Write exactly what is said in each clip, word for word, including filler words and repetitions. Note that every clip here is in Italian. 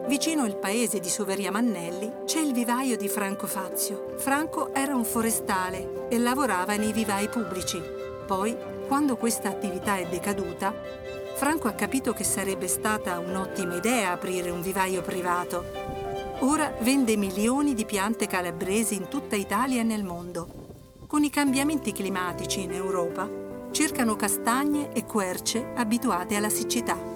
Vicino il paese di Soveria Mannelli c'è il vivaio di Franco Fazio. Franco era un forestale e lavorava nei vivai pubblici. Poi, quando questa attività è decaduta, Franco ha capito che sarebbe stata un'ottima idea aprire un vivaio privato. Ora vende milioni di piante calabresi in tutta Italia e nel mondo. Con i cambiamenti climatici in Europa, cercano castagne e querce abituate alla siccità.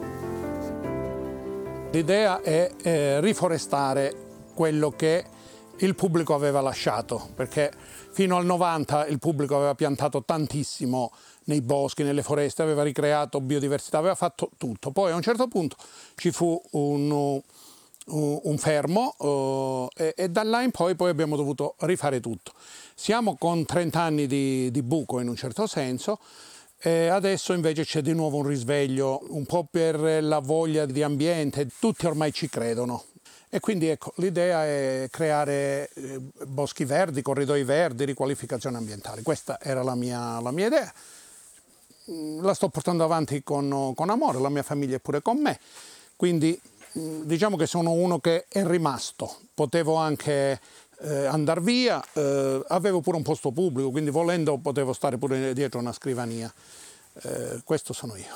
L'idea è eh, riforestare quello che il pubblico aveva lasciato, perché fino al novanta il pubblico aveva piantato tantissimo nei boschi, nelle foreste, aveva ricreato biodiversità, aveva fatto tutto. Poi a un certo punto ci fu un, un, un fermo uh, e, e da là in poi, poi abbiamo dovuto rifare tutto. Siamo con trenta anni di, di buco in un certo senso. E adesso invece c'è di nuovo un risveglio, un po' per la voglia di ambiente, tutti ormai ci credono. E quindi ecco, l'idea è creare eh, boschi verdi, corridoi verdi, riqualificazione ambientale. Questa era la mia, la mia idea. La sto portando avanti con, con amore, la mia famiglia è pure con me. Quindi diciamo che sono uno che è rimasto. Potevo anche Eh, andare via, eh, avevo pure un posto pubblico, quindi volendo potevo stare pure dietro una scrivania. Eh, questo sono io.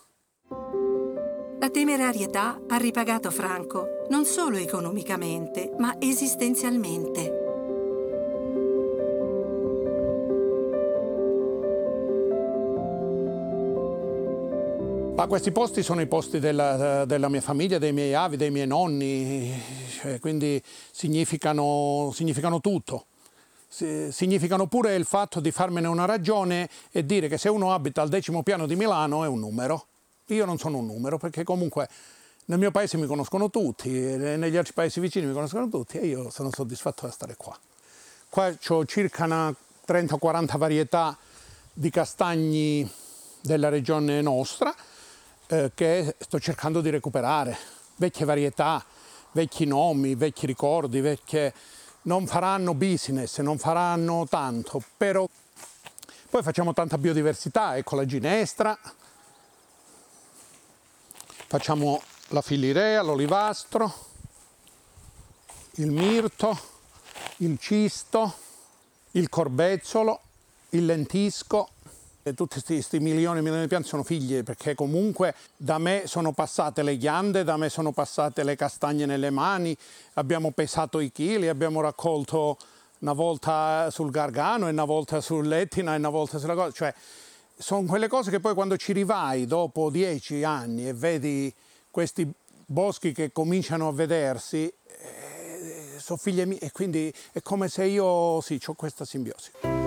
La temerarietà ha ripagato Franco, non solo economicamente, ma esistenzialmente. Ma questi posti sono i posti della, della mia famiglia, dei miei avi, dei miei nonni, cioè, quindi significano, significano tutto. Significano pure il fatto di farmene una ragione e dire che se uno abita al decimo piano di Milano è un numero. Io non sono un numero, perché comunque nel mio paese mi conoscono tutti, negli altri paesi vicini mi conoscono tutti e io sono soddisfatto di stare qua. Qua ho circa una trenta quaranta varietà di castagni della regione nostra, Eh, che sto cercando di recuperare, vecchie varietà, vecchi nomi, vecchi ricordi, vecchie... non faranno business, non faranno tanto, però poi facciamo tanta biodiversità, ecco la ginestra, facciamo la filirea, l'olivastro, il mirto, il cisto, il corbezzolo, il lentisco. E tutti questi milioni e milioni di piante sono figlie, perché comunque da me sono passate le ghiande, da me sono passate le castagne nelle mani, abbiamo pesato i chili, abbiamo raccolto una volta sul Gargano e una volta sull'Etna e una volta sulla cosa. Cioè, sono quelle cose che poi quando ci rivai dopo dieci anni e vedi questi boschi che cominciano a vedersi, eh, sono figlie mie e quindi è come se io, sì, ho questa simbiosi.